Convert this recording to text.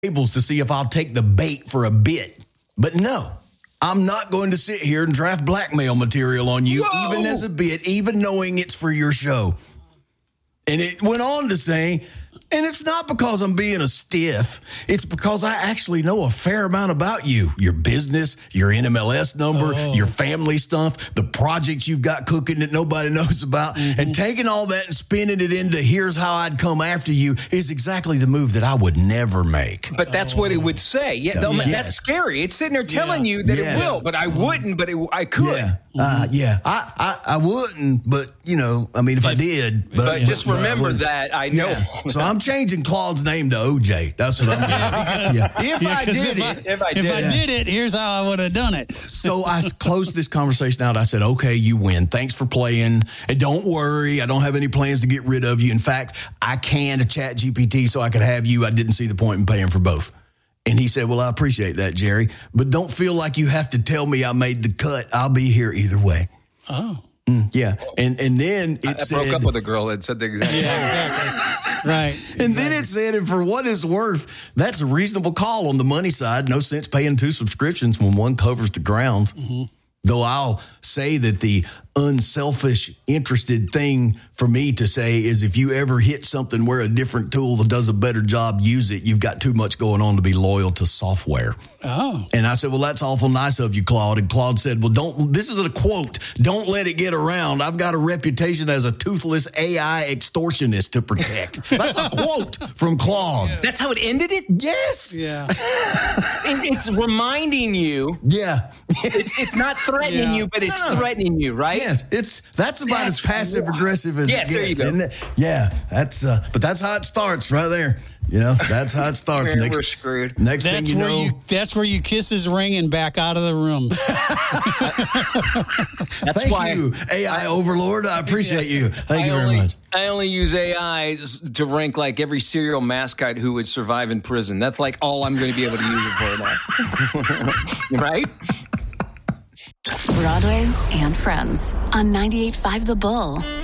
tables to see if I'll take the bait for a bit. But no, I'm not going to sit here and draft blackmail material on you, even as a bit, even knowing it's for your show. And it went on to say, and it's not because I'm being a stiff. It's because I actually know a fair amount about you, your business, your NMLS number, your family stuff, the projects you've got cooking that nobody knows about. And taking all that and spinning it into here's how I'd come after you is exactly the move that I would never make. But that's what it would say. Yeah, that's scary. It's sitting there telling you that it will, but I wouldn't, but I could. I wouldn't, but, if I did. But just remember that I know. So I'm changing Claude's name to OJ. That's what I'm doing. If I did it, here's how I would have done it. So I closed this conversation out. I said, okay, you win. Thanks for playing. And don't worry, I don't have any plans to get rid of you. In fact, I canned ChatGPT so I could have you. I didn't see the point in paying for both. And he said, well, I appreciate that, Jerry, but don't feel like you have to tell me I made the cut. I'll be here either way. Oh. Yeah. And then it said... I broke up with a girl that said the exact same. Exactly. Right. And then it said, and for what it's worth, that's a reasonable call on the money side. No sense paying 2 subscriptions when one covers the ground. Though I'll say that the unselfish, interested thing for me to say is if you ever hit something where a different tool that does a better job, use it. You've got too much going on to be loyal to software. Oh. And I said, well, that's awful nice of you, Claude. And Claude said, well, this is a quote. Don't let it get around. I've got a reputation as a toothless AI extortionist to protect. That's a quote from Claude. Yeah. That's how it ended it? Yes. Yeah. It's reminding you. Yeah. It's not threatening you, but it's threatening you, right? Yes. That's about as passive aggressive as it gets. There you go. Isn't it? Yeah. But that's how it starts right there. That's how it starts. We're screwed. Next thing you know. That's where you kiss his ring and back out of the room. Thank you, AI overlord. I appreciate you. Thank you very much. I only use AI to rank like every serial mascot who would survive in prison. That's like all I'm going to be able to use it for now. Right? Broadway and Friends on 98.5 The Bull.